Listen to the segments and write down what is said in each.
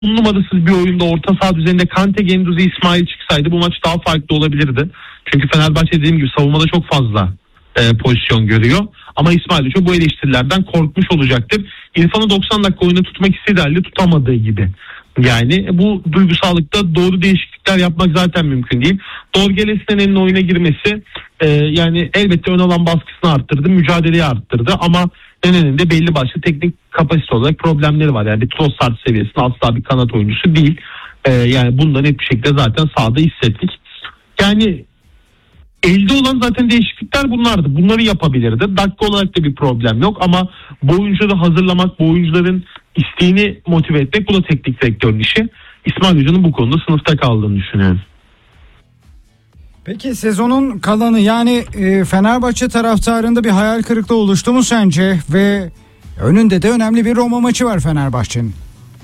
numarasız bir oyunda orta saha düzeninde Kante, Guendouzi, İsmail çıksaydı bu maç daha farklı olabilirdi. Çünkü Fenerbahçe dediğim gibi savunmada çok fazla pozisyon görüyor. Ama İsmail Hoca bu eleştirilerden korkmuş olacaktır. İrfan'ı 90 dakika oyunda tutmak istediği halde tutamadığı gibi. Yani bu duygusallıkta doğru değişiklikler yapmak zaten mümkün değil. Dorgeles'in oyuna girmesi yani elbette ön alan baskısını arttırdı, mücadeleyi arttırdı ama Nene'nin de belli başlı teknik kapasite olarak problemleri var. Yani bir Trossard seviyesinde asla bir kanat oyuncusu değil. Yani bundan net bir şekilde zaten sahada hissettik. Yani elde olan zaten değişiklikler bunlardı. Bunları yapabilirdi. Dakika olarak da bir problem yok ama bu oyuncuları hazırlamak, bu oyuncuların isteğini motive etmek bu da teknik direktörün işi. İsmail Hoca'nın bu konuda sınıfta kaldığını düşünüyorum. Peki sezonun kalanı yani Fenerbahçe taraftarında bir hayal kırıklığı oluştu mu sence? Ve önünde de önemli bir Roma maçı var Fenerbahçe'nin.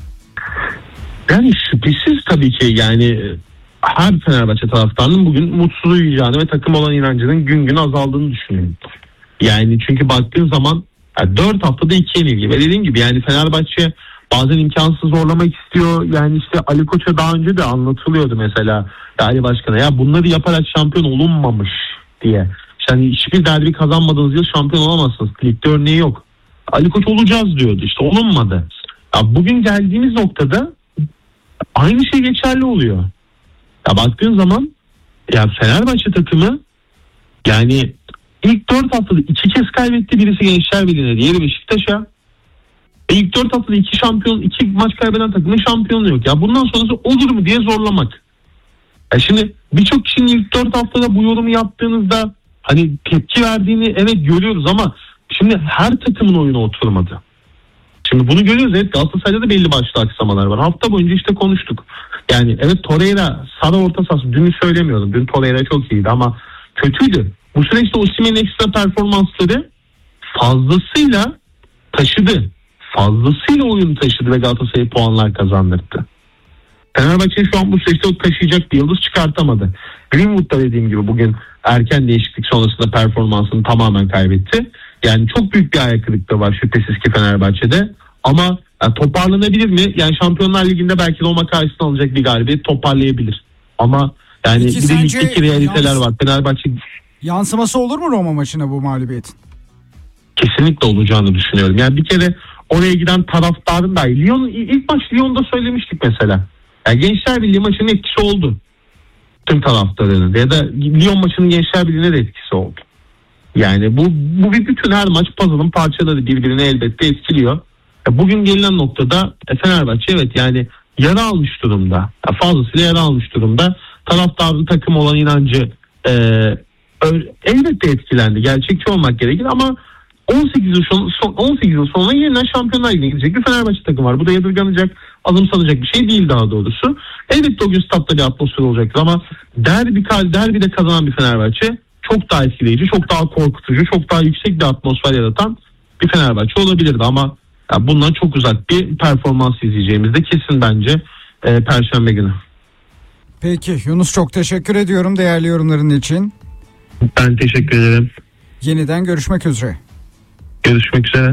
Yani şüphesiz tabii ki yani her Fenerbahçe taraftarının bugün mutsuz uyuyacağını ve takım olan inancının gün gün azaldığını düşünüyorum. Yani çünkü baktığın zaman 4 haftada 2 yenilgi ve dediğim gibi yani Fenerbahçe bazen imkansız zorlamak istiyor. Yani işte Ali Koç'a daha önce de anlatılıyordu mesela Ali Başkan'a ya bunları yaparak şampiyon olunmamış diye. Yani hiçbir derbi kazanmadığınız yıl şampiyon olamazsınız. Ligde örneği yok. Ali Koç olacağız diyordu işte olunmadı. Ya bugün geldiğimiz noktada aynı şey geçerli oluyor. Ya baktığın zaman ya Fenerbahçe takımı yani ilk 4 haftada 2 kez kaybetti. Birisi Gençler Birliği'ne, diğeri Beşiktaş'a. İlk 4 haftada 2 maç kaybeden takımın şampiyonu yok. Ya bundan sonrası olur mu diye zorlamak. Ya şimdi birçok kişinin ilk 4 haftada bu yorumu yaptığınızda hani tepki verdiğini evet görüyoruz ama şimdi her takımın oyunu oturmadı. Şimdi bunu görüyoruz. Evet Galatasaray'da da belli başlı aksamalar var. Hafta boyunca işte konuştuk. Yani evet Torreira Sara orta sahası dünü söylemiyorum. Dün Torreira çok iyiydi ama kötüydü. Bu süreçte Osimhen'in ekstra performansları fazlasıyla taşıdı. Fazlasıyla oyunu taşıdı ve Galatasaray'a puanlar kazandırdı. Fenerbahçe şu an bu süreçte o taşıyacak bir yıldız çıkartamadı. Greenwood'da dediğim gibi bugün erken değişiklik sonrasında performansını tamamen kaybetti. Yani çok büyük bir ayak kırıklığı var şüphesiz ki Fenerbahçe'de. Ama yani toparlanabilir mi? Yani Şampiyonlar Ligi'nde belki Roma karşısına alacak bir galibiyet toparlayabilir. Ama yani Peki bir de ligdeki realiteler var. Fenerbahçe yansıması olur mu Roma maçına bu mağlubiyetin? Kesinlikle olacağını düşünüyorum. Yani bir kere oraya giden taraftarın da ilk maç Lyon'da söylemiştik mesela. Yani Gençler Birliği maçının etkisi oldu. Tüm taraftarının ya da Lyon maçının Gençler Birliği'ne de etkisi oldu. Yani bu bir bütün her maç puzzle'ın parçaları birbirini elbette etkiliyor. Bugün gelinen noktada Fenerbahçe evet yani yara almış durumda. Fazlasıyla yara almış durumda. Taraftarın takım olan inancı elbette etkilendi. Gerçekçi olmak gerekir ama 18 yıl sonra yeniden Şampiyonlar Ligi'ne gidecek bir Fenerbahçe takım var. Bu da yadırganacak, azımsanacak bir şey değil daha doğrusu. Elbette o gün statta bir atmosfer olacaktır ama derbide kazanan bir Fenerbahçe çok daha etkileyici, çok daha korkutucu, çok daha yüksek bir atmosfer yaratan bir Fenerbahçe olabilirdi ama yani bundan çok uzak bir performans izleyeceğimiz de kesin bence Perşembe günü. Peki Yunus, çok teşekkür ediyorum değerli yorumların için. Ben teşekkür ederim. Yeniden görüşmek üzere. Görüşmek üzere.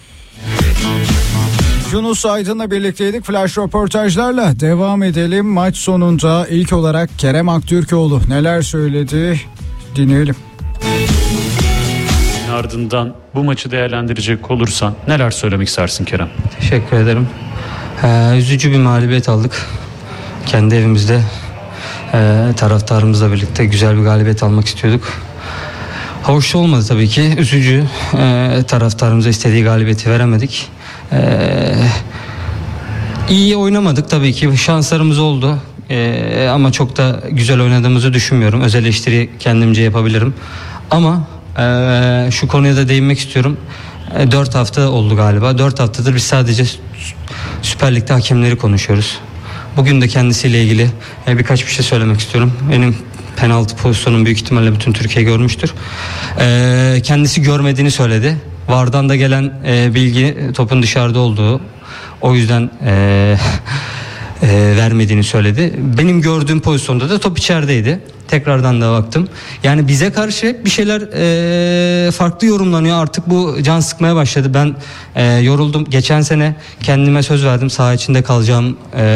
Yunus Aydın'la birlikteydik. Flash röportajlarla devam edelim. Maç sonunda ilk olarak Kerem Aktürkoğlu neler söyledi dinleyelim. Ardından bu maçı değerlendirecek olursan neler söylemek istersin Kerem? Teşekkür ederim. Üzücü bir mağlubiyet aldık. Kendi evimizde taraftarımızla birlikte güzel bir galibiyet almak istiyorduk. Hoş olmadı tabii ki. Üzücü. Taraftarımıza istediği galibiyeti veremedik. İyi oynamadık tabii ki. Şanslarımız oldu. Ama çok da güzel oynadığımızı düşünmüyorum. Öz eleştiri kendimce yapabilirim. Ama şu konuya da değinmek istiyorum. 4 hafta oldu galiba. 4 haftadır biz sadece Süper Lig'de hakemleri konuşuyoruz. Bugün de kendisiyle ilgili birkaç bir şey söylemek istiyorum. Benim penaltı pozisyonum büyük ihtimalle bütün Türkiye görmüştür. Kendisi görmediğini söyledi. VAR'dan da gelen bilgi topun dışarıda olduğu. O yüzden vermediğini söyledi. Benim gördüğüm pozisyonda da top içerideydi. Tekrardan da baktım. Yani bize karşı hep bir şeyler farklı yorumlanıyor. Artık bu can sıkmaya başladı. Ben yoruldum. Geçen sene kendime söz verdim. Saha içinde kalacağım.